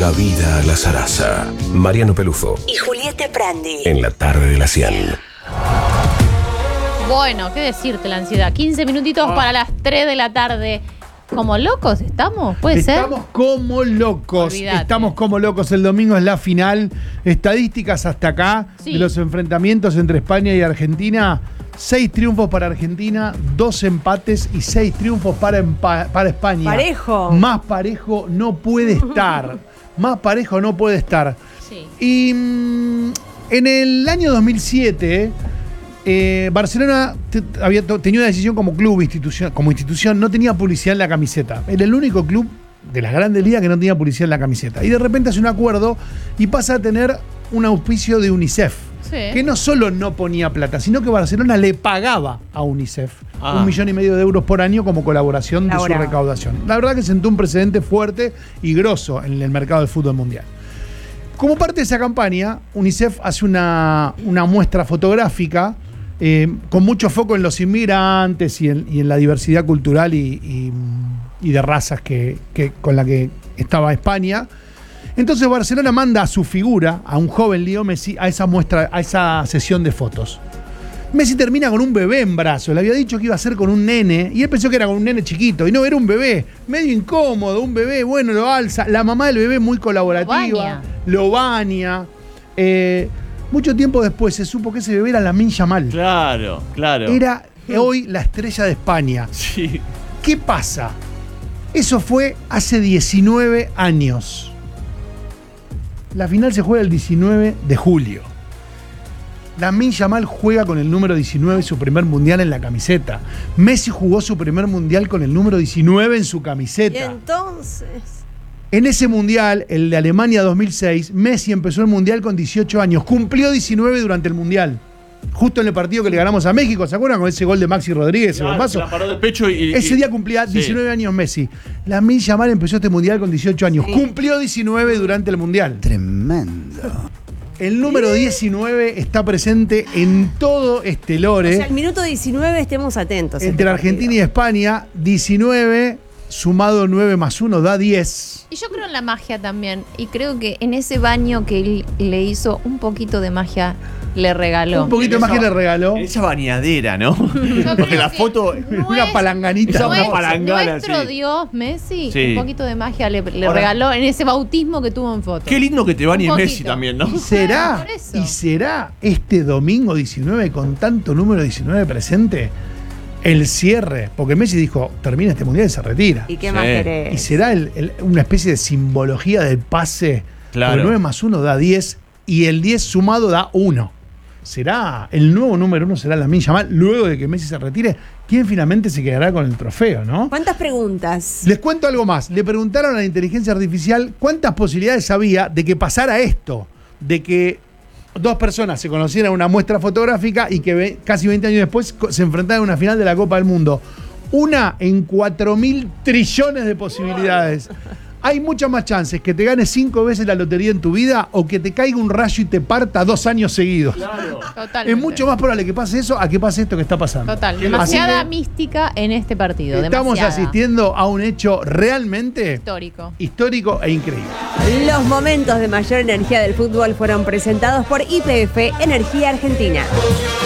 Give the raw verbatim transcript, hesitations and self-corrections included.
larga vida a la zaraza. Mariano Pelufo y Julieta Prandi. En la tarde de la cien. Bueno, qué decirte la ansiedad. quince minutitos Ah. para las tres de la tarde. ¿Como locos estamos? ¿Puede Estamos ser? como locos. Olvídate. Estamos como locos. El domingo es la final. Estadísticas hasta acá Sí. de los enfrentamientos entre España y Argentina. Seis triunfos para Argentina, dos empates y seis triunfos para, empa- para España. Parejo. Más parejo no puede estar. Más parejo no puede estar. Sí. Y mm, en el año dos mil siete, eh, Barcelona te- había to- tenido una decisión como club, institución, como institución, no tenía publicidad en la camiseta. Era el único club de las grandes ligas que no tenía publicidad en la camiseta. Y de repente hace un acuerdo y pasa a tener un auspicio de UNICEF. Sí. Que no solo no ponía plata, sino que Barcelona le pagaba a UNICEF Ah. un millón y medio de euros por año como colaboración de su Laburaba. recaudación. La verdad que sentó un precedente fuerte y grosso en el mercado del fútbol mundial. Como parte de esa campaña, UNICEF hace una, una muestra fotográfica eh, con mucho foco en los inmigrantes y en, y en la diversidad cultural y, y- y de razas que, que- con la que estaba España. Entonces Barcelona manda a su figura, a un joven Leo Messi, a esa muestra, a esa sesión de fotos. Messi termina con un bebé en brazos. Le había dicho que iba a ser con un nene y él pensó que era con un nene chiquito y no, era un bebé, medio incómodo, un bebé, bueno, lo alza. La mamá del bebé muy colaborativa, Lo baña. lo baña. Eh, mucho tiempo después se supo que ese bebé era Lamine Yamal. Claro, claro. Era hoy la estrella de España. Sí. ¿Qué pasa? Eso fue hace diecinueve años. La final se juega el diecinueve de julio. Lamine Yamal juega con el número diecinueve su primer mundial en la camiseta. Messi jugó su primer mundial con el número diecinueve en su Y camiseta. entonces. En ese mundial, el de Alemania dos mil seis, Messi empezó el mundial con dieciocho años. Cumplió diecinueve durante el mundial. Justo en el partido que le ganamos a México, ¿se acuerdan? Con ese gol de Maxi Rodríguez, ese Claro, bombazo. se la paró de pecho y, y- Ese día cumplía sí. diecinueve años Messi. Lamine Yamal empezó este mundial con dieciocho años. Sí. Cumplió diecinueve durante el mundial. Tremendo. El número diecinueve está presente en todo este O lore. sea, el minuto diecinueve estemos atentos. a Entre este Argentina y partido. España, diecinueve sumado nueve más uno da diez. Y yo creo en la magia también. Y creo que en ese baño que él le hizo, un poquito de magia le regaló. Un poquito más que le regaló. Esa bañadera, ¿no? Yo Porque creo la que foto. Una palanganita. Esa Nuestro, palangana, nuestro sí. Dios, Messi, Sí. un poquito de magia le, le Ahora- regaló en ese bautismo que tuvo en foto. Qué lindo que te bañe Un Messi poquito. también, ¿no? ¿Y será? Por eso. ¿Y será este domingo diecinueve con tanto número diecinueve presente el cierre? Porque Messi dijo, termina este mundial y se retira. ¿Y qué Sí. más ¿Y querés? será el- el- una especie de simbología del pase? Claro. Porque nueve más uno da diez y el diez sumado da uno. ¿Será el nuevo número uno? ¿Será Lamine Yamal luego de que Messi se retire? ¿Quién finalmente se quedará con el trofeo, no? ¿Cuántas preguntas? Les cuento algo más. Le preguntaron a la inteligencia artificial cuántas posibilidades había de que pasara esto, de que dos personas se conocieran en una muestra fotográfica y que ve- casi veinte años después co- se enfrentaran en una final de la Copa del Mundo. Una en cuatro mil trillones de posibilidades. Hay muchas más chances que te ganes cinco veces la lotería en tu vida o que te caiga un rayo y te parta dos años seguidos. Totalmente. Es mucho más probable que pase eso a que pase esto que está pasando. Total. Así Demasiada que mística en este partido. estamos demasiada. asistiendo a un hecho realmente Histórico. histórico e increíble. Los momentos de mayor energía del fútbol fueron presentados por Y P F Energía Argentina.